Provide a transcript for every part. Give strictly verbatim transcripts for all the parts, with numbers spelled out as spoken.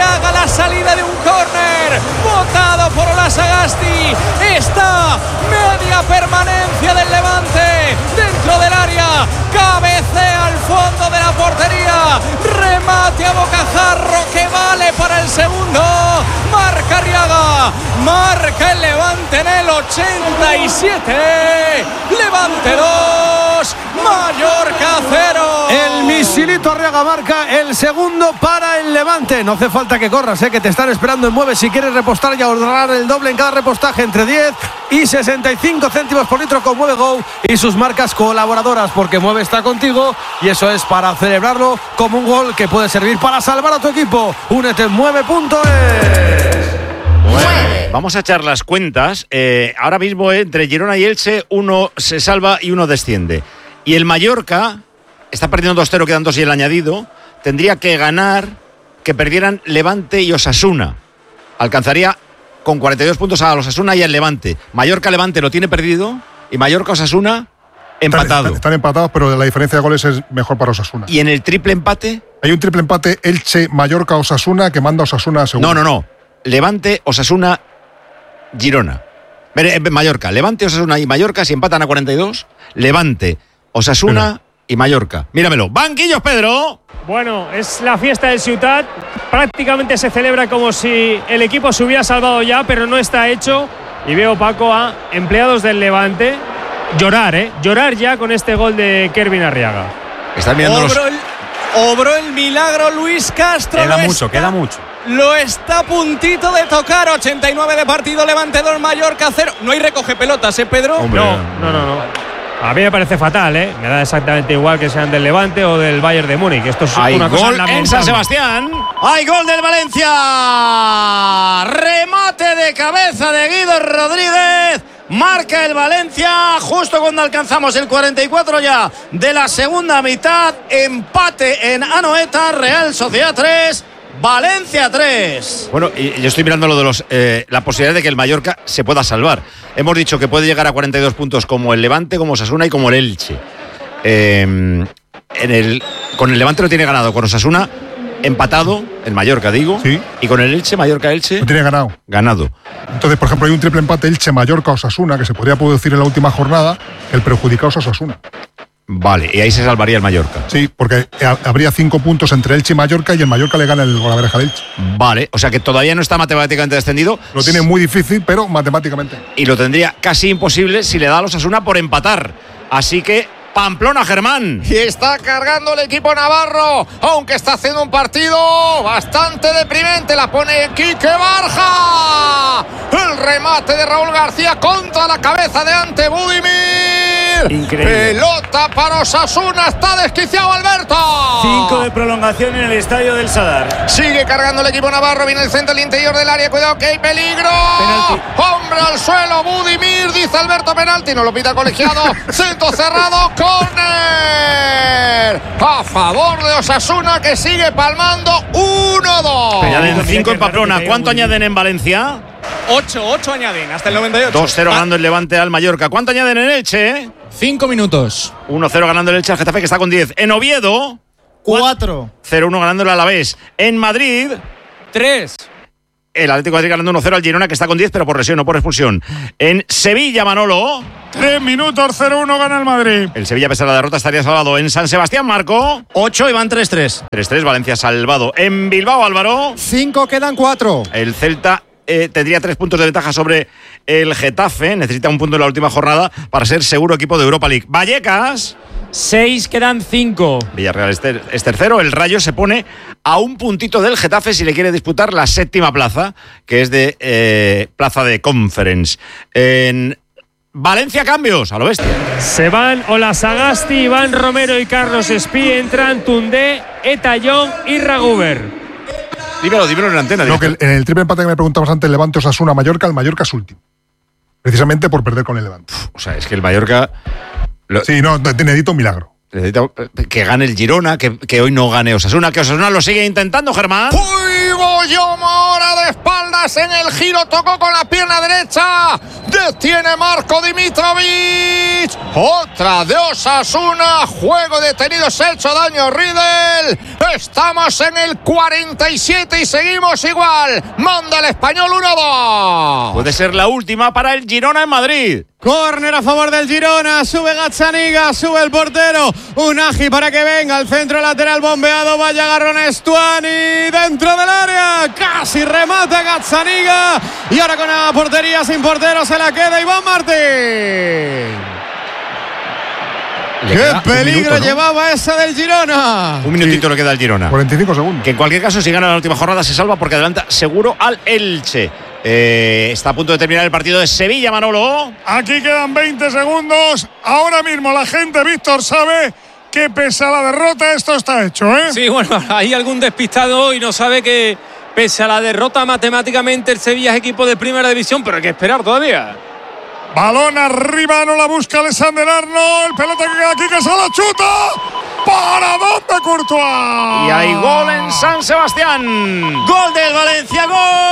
Arriaga, la salida de un córner botado por Ola Sagasti. Está media permanencia del Levante dentro del área, cabecea al fondo de la portería, remate a bocajarro que vale para el segundo. Marca Arriaga, marca el Levante en el ochenta y siete. Levante dos, Mallorca cero. El misilito Arriaga marca el segundo para el Levante. No hace falta que corras, ¿eh? Que te están esperando en Mueve si quieres repostar y ahorrar el doble en cada repostaje, entre diez y sesenta y cinco céntimos por litro con Mueve Go y sus marcas colaboradoras, porque Mueve está contigo y eso es para celebrarlo como un gol que puede servir para salvar a tu equipo. Únete en mueve punto es. Vamos a echar las cuentas. Eh, ahora mismo eh, entre Girona y Elche uno se salva y uno desciende. Y el Mallorca está perdiendo dos cero, quedan dos y el añadido. Tendría que ganar, que perdieran Levante y Osasuna. Alcanzaría con cuarenta y dos puntos a los Osasuna y al Levante. Mallorca-Levante lo tiene perdido y Mallorca-Osasuna empatado. Están, están empatados, pero la diferencia de goles es mejor para Osasuna. ¿Y en el triple empate? Hay un triple empate Elche-Mallorca-Osasuna que manda a Osasuna a segundo. No, no, no. Levante, Osasuna, Girona. Mallorca. Levante, Osasuna y Mallorca si empatan a cuarenta y dos. Levante, Osasuna Pero. y Mallorca. Míramelo. Banquillos, Pedro. Bueno, es la fiesta del Ciutat. Prácticamente se celebra como si el equipo se hubiera salvado ya, pero no está hecho. Y veo, Paco, a empleados del Levante llorar, ¿eh? Llorar ya con este gol de Kervin Arriaga. Están mirando los... Obró el, obró el milagro Luis Castro. Queda mucho, está, queda mucho. Lo está a puntito de tocar. ochenta y nueve de partido, Levante dos, Mallorca cero. No hay recoge pelotas, ¿eh, Pedro? Hombre, no, no, no, no. A mí me parece fatal, ¿eh? Me da exactamente igual que sean del Levante o del Bayern de Múnich. Esto es Hay una cosa gol lamentable. en San Sebastián. Hay gol del Valencia. Remate de cabeza de Guido Rodríguez. Marca el Valencia justo cuando alcanzamos el cuarenta y cuatro ya de la segunda mitad. Empate en Anoeta. Real Sociedad tres, Valencia tres. Bueno, y yo estoy mirando lo de los eh, la posibilidad de que el Mallorca se pueda salvar. Hemos dicho que puede llegar a cuarenta y dos puntos como el Levante, como Osasuna y como el Elche. Eh, en el, con el Levante lo tiene ganado, con Osasuna empatado, el Mallorca digo, sí. Y con el Elche, Mallorca-Elche lo tiene ganado. Ganado. Entonces, por ejemplo, hay un triple empate Elche-Mallorca-Osasuna que se podría producir en la última jornada. El perjudicado es Osasuna. Vale, y ahí se salvaría el Mallorca. Sí, porque habría cinco puntos entre Elche y Mallorca y el Mallorca le gana el golaveraje al Elche. Vale, o sea que todavía no está matemáticamente descendido. Lo tiene muy difícil, pero matemáticamente. Y lo tendría casi imposible si le da a los Osasuna por empatar. Así que Pamplona, Germán. Y está cargando el equipo navarro, aunque está haciendo un partido bastante deprimente. La pone Quique Barja. El remate de Raúl García contra la cabeza de Ante Budimir. Increíble. Pelota para Osasuna. Está desquiciado Alberto. Cinco de prolongación en el estadio del Sadar. Sigue cargando el equipo navarro. Viene el centro al interior del área. Cuidado que hay peligro. Penalti. Hombre al suelo. Budimir. Dice Alberto penalti. No lo pita el colegiado. Centro cerrado. Córner a favor de Osasuna, que sigue palmando uno dos. Añaden cinco en Pamplona. ¿Cuánto añaden en Valencia? ocho, ocho añaden hasta el noventa y ocho. dos cero ganando el Levante al Mallorca. ¿Cuánto añaden en Elche? cinco minutos. uno cero ganando el Elche al Getafe, que está con diez. En Oviedo, cuatro. cero uno ganando el Alavés. En Madrid, tres. El Atlético de Madrid ganando uno cero al Girona, que está con diez, pero por lesión, no por expulsión. En Sevilla, Manolo. Tres minutos, cero uno gana el Madrid. El Sevilla, pese a la derrota, estaría salvado. En San Sebastián, Marco. ocho y van tres tres. tres tres, Valencia salvado. En Bilbao, Álvaro. cinco, quedan cuatro. El Celta eh, tendría tres puntos de ventaja sobre el Getafe. Necesita un punto en la última jornada para ser seguro equipo de Europa League. Vallecas. seis, quedan cinco. Villarreal es, ter- es tercero. El Rayo se pone a un puntito del Getafe si le quiere disputar la séptima plaza, que es de eh, plaza de Conference. En Valencia, cambios a lo bestia. Se van Ola Sagasti, Iván Romero y Carlos Espí. Entran Tundé, Etayón y Raguber. Dímelo, dímelo en la antena. No, que el- en el triple empate que me preguntabas antes, Levante Osasuna Mallorca, el Mallorca es último. Precisamente por perder con el Levante. O sea, es que el Mallorca... Lo, Sí, no, necesito un milagro. necesita que gane el Girona, que, que hoy no gane Osasuna, que Osasuna lo sigue intentando, Germán. ¡Uy! Boyoma ahora de espaldas en el giro, tocó con la pierna derecha, detiene Marko Dimitrovic, otra de Osasuna, juego detenido, se ha hecho daño Riedel, estamos en el cuarenta y siete y seguimos igual, manda el Español uno dos. Puede ser la última para el Girona en Madrid. Córner a favor del Girona, sube Gazzaniga, sube el portero, Unagi para que venga al centro lateral bombeado, vaya agarrón Estuani dentro del área, casi remata Gazzaniga y ahora con la portería sin portero se la queda Iván Martín. ¡Qué peligro minuto, ¿no? llevaba esa del Girona! Un minutito sí. le queda al Girona. cuarenta y cinco segundos. Que en cualquier caso, si gana la última jornada, se salva porque adelanta seguro al Elche. Eh, está a punto de terminar el partido de Sevilla, Manolo. Aquí quedan veinte segundos. Ahora mismo la gente, Víctor, sabe que pese a la derrota esto está hecho, ¿eh? Sí, bueno, hay algún despistado y no sabe que pese a la derrota matemáticamente el Sevilla es equipo de primera división, pero hay que esperar todavía. Balón arriba, no la busca Alexander Arnold. Pelota que queda aquí, que se la chuta. ¿Para dónde, Courtois? Y hay gol en San Sebastián. Gol del Valencia,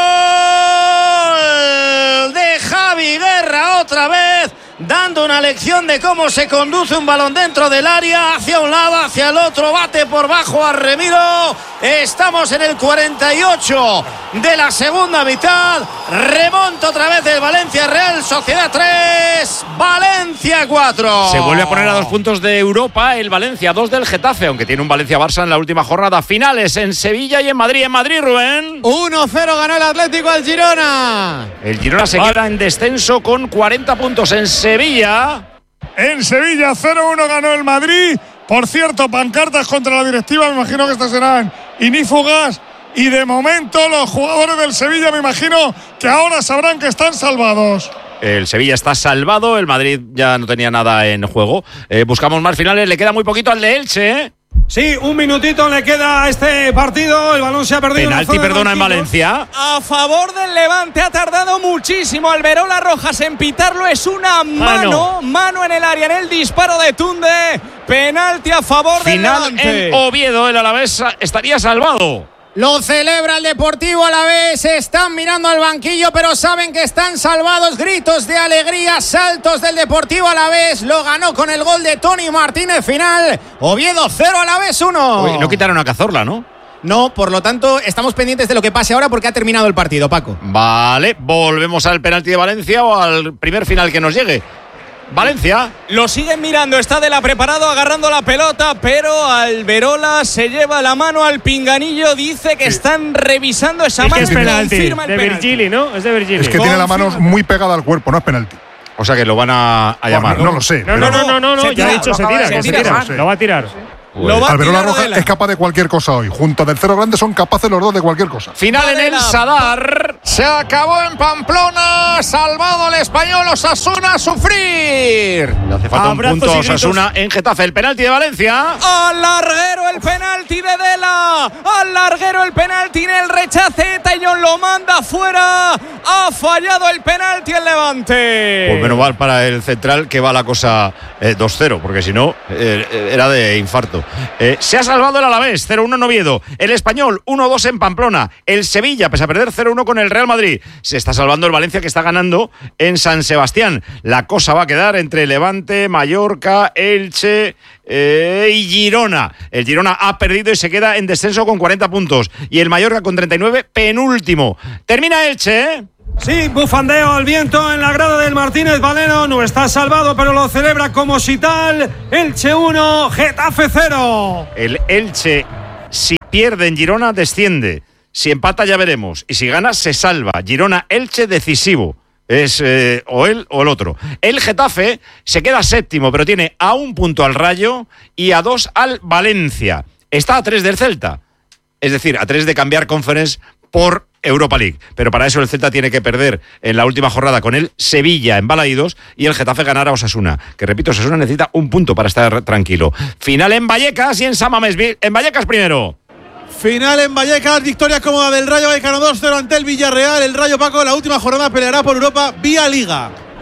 gol de Javi Guerra otra vez, dando una lección de cómo se conduce un balón dentro del área, hacia un lado, hacia el otro, bate por bajo a Remiro. Estamos en el cuarenta y ocho de la segunda mitad. Remonta otra vez el Valencia, Real Sociedad tres, Valencia cuatro. Se vuelve a poner a dos puntos de Europa el Valencia, dos del Getafe, aunque tiene un Valencia-Barça en la última jornada. Finales en Sevilla y en Madrid. En Madrid, Rubén. uno cero ganó el Atlético al Girona. El Girona se queda en descenso con cuarenta puntos en Sevilla. En Sevilla cero uno ganó el Madrid. Por cierto, pancartas contra la directiva, me imagino que estas serán inífugas. Y de momento los jugadores del Sevilla, me imagino que ahora sabrán que están salvados. El Sevilla está salvado, el Madrid ya no tenía nada en juego. Eh, buscamos más finales, le queda muy poquito al de Elche, ¿eh? Sí, un minutito le queda a este partido. El balón se ha perdido. Penalti, perdona, en Valencia. A favor del Levante, ha tardado muchísimo Alberola Rojas en pitarlo. Es una mano, mano, mano en el área, en el disparo de Tunde. Penalti a favor del Levante. Final en Oviedo, el Alavés estaría salvado. Lo celebra el Deportivo Alavés, están mirando al banquillo, pero saben que están salvados. Gritos de alegría, saltos del Deportivo Alavés. Lo ganó con el gol de Tony Martínez final. Oviedo cero, Alavés uno. Uy, no quitaron a Cazorla, ¿no? No, por lo tanto, estamos pendientes de lo que pase ahora porque ha terminado el partido, Paco. Vale, volvemos al penalti de Valencia o al primer final que nos llegue. Valencia. Lo siguen mirando, está de la preparado agarrando la pelota, pero Alberola se lleva la mano al pinganillo, dice que sí. Están revisando esa es mano. Que es penalti, de penalti. Virgili, ¿no? Es de Virgili. Es que tiene la mano muy pegada al cuerpo, no es penalti. O sea que lo van a, a llamar. Bueno, no, no lo sé. No, no, no, no, no, no ya ha dicho, se tira, se tira, se tira. Lo va a tirar. Pues Alberola Roja es capaz de cualquier cosa hoy. Junto del cero grande son capaces los dos de cualquier cosa. Final en el Sadar. Se acabó en Pamplona. Salvado el Español. Osasuna a sufrir. Le hace falta un punto a Osasuna en Getafe. El penalti de Valencia. Al larguero el penalti de Dela. Al larguero el penalti en el rechace. Taillon lo manda fuera. Ha fallado el penalti el Levante. Pues menos mal para el central que va la cosa eh, dos cero. Porque si no, eh, era de infarto. Eh, se ha salvado el Alavés, cero uno en Oviedo. El Español, uno dos en Pamplona. El Sevilla, pese a perder cero uno con el Real Madrid. Se está salvando el Valencia, que está ganando en San Sebastián. La cosa va a quedar entre Levante, Mallorca, Elche eh, y Girona. El Girona ha perdido y se queda en descenso con cuarenta puntos. Y el Mallorca con treinta y nueve, penúltimo. Termina Elche, ¿eh? Sí, bufandeo al viento en la grada del Martínez Valero. No está salvado, pero lo celebra como si tal. Elche uno, Getafe cero. El Elche, si pierde en Girona, desciende. Si empata, ya veremos. Y si gana, se salva. Girona-Elche decisivo. Es eh, o él o el otro. El Getafe se queda séptimo, pero tiene a un punto al Rayo y a dos al Valencia. Está a tres del Celta. Es decir, a tres de cambiar Conference por Europa League, pero para eso el Celta tiene que perder en la última jornada con el Sevilla en Balaídos y el Getafe ganar a Osasuna, que repito, Osasuna necesita un punto para estar tranquilo. Final en Vallecas y en San Mamés. En Vallecas primero. Final en Vallecas, victoria cómoda del Rayo Vallecano dos cero ante el Villarreal. El Rayo, Paco, la última jornada peleará por Europa vía Liga.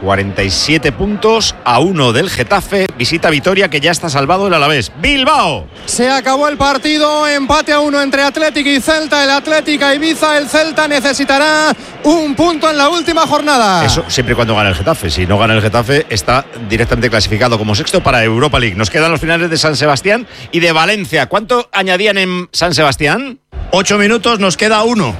cuarenta y siete puntos a uno del Getafe. Visita Vitoria, que ya está salvado el Alavés. Bilbao. Se acabó el partido, empate a uno entre Athletic y Celta. El Athletic a Ibiza, el Celta necesitará un punto en la última jornada. Eso siempre y cuando gane el Getafe. Si no gana el Getafe, está directamente clasificado como sexto para Europa League. Nos quedan los finales de San Sebastián y de Valencia. ¿Cuánto añadían en San Sebastián? Ocho minutos, nos queda uno.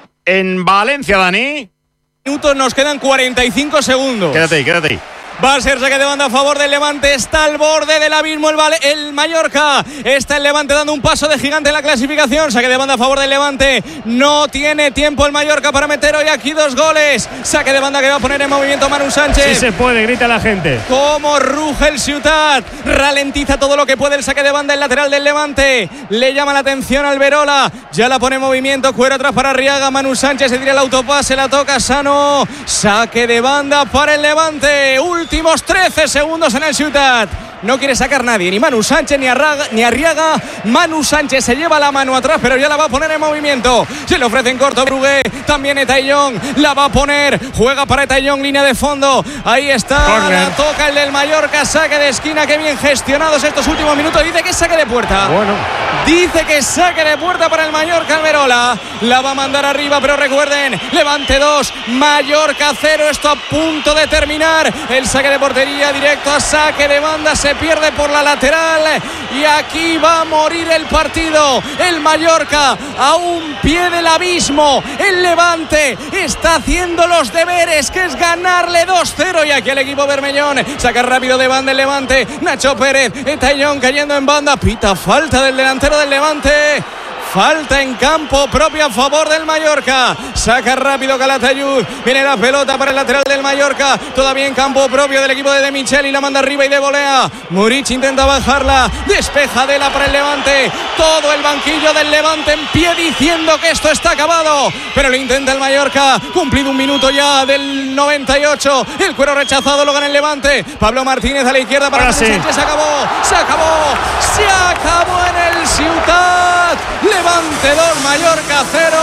En Valencia, Dani. Minutos, nos quedan cuarenta y cinco segundos. Quédate ahí, quédate ahí. Va a ser saque de banda a favor del Levante. Está al borde del abismo el, vale, el Mallorca. Está el Levante dando un paso de gigante en la clasificación. Saque de banda a favor del Levante. No tiene tiempo el Mallorca para meter hoy aquí dos goles. Saque de banda que va a poner en movimiento Manu Sánchez. Sí se puede, grita la gente. Como ruge el Ciutat. Ralentiza todo lo que puede el saque de banda, el lateral del Levante. Le llama la atención al Verola. Ya la pone en movimiento. Cuero atrás para Arriaga. Manu Sánchez se tira el autopase. La toca Sano. Saque de banda para el Levante. Últimos trece segundos en el Ciutat. No quiere sacar nadie, ni Manu Sánchez ni, Arraga, ni Arriaga. Manu Sánchez se lleva la mano atrás, pero ya la va a poner en movimiento. Se le ofrece en corto Brugué. También Etayón la va a poner. Juega para Etayón, línea de fondo. Ahí está. Corner. La toca el del Mallorca. Saque de esquina. Qué bien gestionados estos últimos minutos. Dice que es saque de puerta. Bueno. Dice que es saque de puerta para el Mallorca. Alberola la va a mandar arriba, pero recuerden, Levante dos, Mallorca cero. Esto a punto de terminar. El saque de portería directo a saque de banda. Se pierde por la lateral y aquí va a morir el partido. El Mallorca a un pie del abismo. El Levante está haciendo los deberes, que es ganarle dos cero, y aquí el equipo bermellón saca rápido de banda el Levante. Nacho Pérez, Etayón cayendo en banda, pita falta del delantero del Levante. Falta en campo propio a favor del Mallorca. Saca rápido Calatayud. Viene la pelota para el lateral del Mallorca. Todavía en campo propio del equipo de De Micheli. La manda arriba y de volea. Muric intenta bajarla. Despeja Dela para el Levante. Todo el banquillo del Levante en pie diciendo que esto está acabado. Pero lo intenta el Mallorca. Cumplido un minuto ya del noventa y ocho. El cuero rechazado lo gana el Levante. Pablo Martínez a la izquierda para Ahora sí. Se acabó. Se acabó. Se acabó en el Ciutat. Levante dos, Mallorca cero.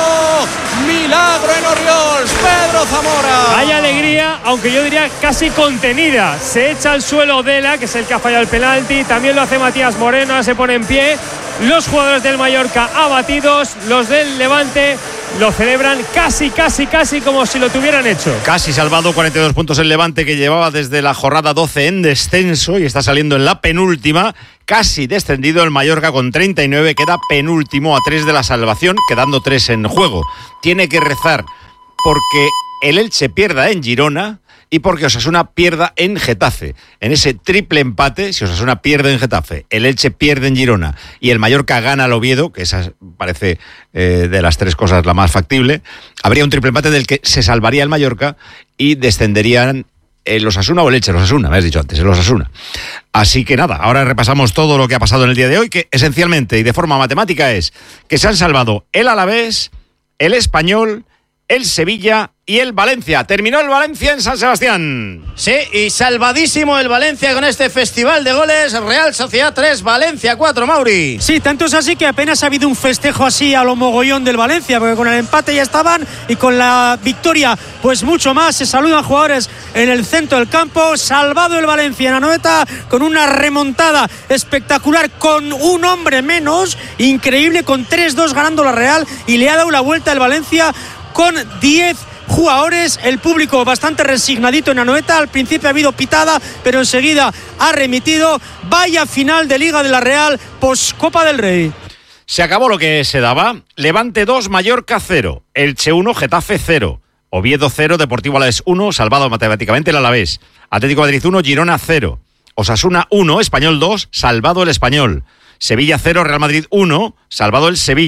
Milagro en Orriols. Pedro Zamora. Hay alegría, aunque yo diría casi contenida. Se echa al suelo Dela, que es el que ha fallado el penalti. También lo hace Matías Moreno, ahora se pone en pie. Los jugadores del Mallorca abatidos. Los del Levante lo celebran casi, casi, casi como si lo tuvieran hecho. Casi salvado, cuarenta y dos puntos el Levante, que llevaba desde la jornada doce en descenso y está saliendo en la penúltima. Casi descendido el Mallorca con treinta y nueve, queda penúltimo a tres de la salvación, quedando tres en juego. Tiene que rezar porque el Elche pierda en Girona y porque Osasuna pierda en Getafe. En ese triple empate, si Osasuna pierde en Getafe, el Elche pierde en Girona y el Mallorca gana al Oviedo, que esa parece eh, de las tres cosas la más factible, habría un triple empate del que se salvaría el Mallorca y descenderían el Osasuna o el Elche. El Osasuna, me has dicho antes, el Osasuna. Así que nada, ahora repasamos todo lo que ha pasado en el día de hoy, que esencialmente y de forma matemática es que se han salvado el Alavés, el Español, el Sevilla y el Valencia. Terminó el Valencia en San Sebastián. Sí, y salvadísimo el Valencia con este festival de goles. Real Sociedad tres, Valencia cuatro, Mauri. Sí, tanto es así que apenas ha habido un festejo así a lo mogollón del Valencia, porque con el empate ya estaban y con la victoria pues mucho más. Se saludan jugadores en el centro del campo. Salvado el Valencia en Anoeta con una remontada espectacular, con un hombre menos, increíble, con tres dos ganando la Real, y le ha dado la vuelta el Valencia con diez jugadores. El público bastante resignadito en Anoeta. Al principio ha habido pitada, pero enseguida ha remitido. Vaya final de Liga de la Real post Copa del Rey. Se acabó lo que se daba. Levante dos, Mallorca cero, Elche uno, Getafe cero, Oviedo cero, Deportivo Alavés uno, salvado matemáticamente el Alavés, Atlético de Madrid uno, Girona cero, Osasuna uno, Español dos, salvado el Español, Sevilla cero, Real Madrid uno, salvado el Sevilla.